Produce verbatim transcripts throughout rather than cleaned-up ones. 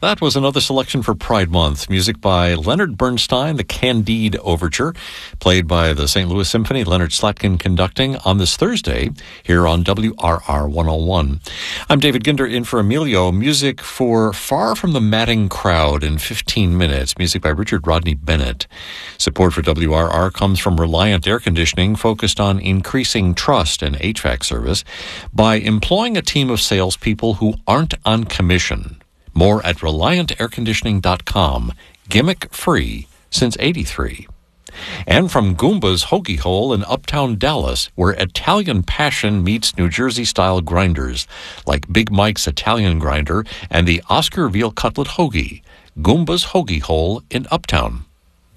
That was another selection for Pride Month. Music by Leonard Bernstein, the Candide Overture, played by the Saint Louis Symphony, Leonard Slatkin conducting on this Thursday here on W R R one oh one. I'm David Ginder in for Emilio. Music for Far From the Madding Crowd in fifteen minutes. Music by Richard Rodney Bennett. Support for W R R comes from Reliant Air Conditioning, focused on increasing trust and H V A C service by employing a team of salespeople who aren't on commission. More at reliant air conditioning dot com. Gimmick free since eighty-three. And from Goomba's Hoagie Hole in uptown Dallas, where Italian passion meets New Jersey-style grinders, like Big Mike's Italian Grinder and the Oscar Veal Cutlet Hoagie. Goomba's Hoagie Hole in uptown.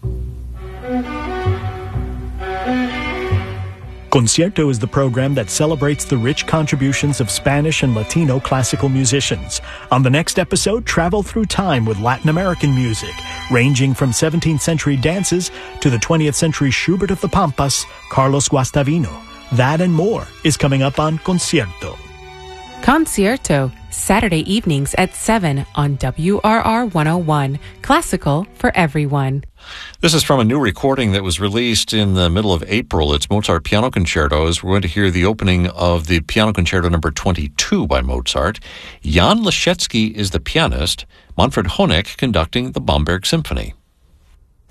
Concierto is the program that celebrates the rich contributions of Spanish and Latino classical musicians. On the next episode, travel through time with Latin American music, ranging from seventeenth century dances to the twentieth century Schubert of the Pampas, Carlos Guastavino. That and more is coming up on Concierto. Concierto, Saturday evenings at seven on W R R one oh one. Classical for everyone. This is from a new recording that was released in the middle of April. It's Mozart Piano Concertos. We're going to hear the opening of the Piano Concerto number twenty-two by Mozart. Jan Leschetski is the pianist, Manfred Honeck conducting the Bamberg Symphony.